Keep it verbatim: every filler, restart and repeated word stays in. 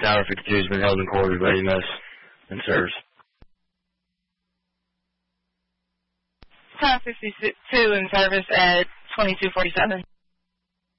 Tower fifty-two has been held in quarters, readiness, and service. Tower fifty-two in service at twenty-two forty-seven.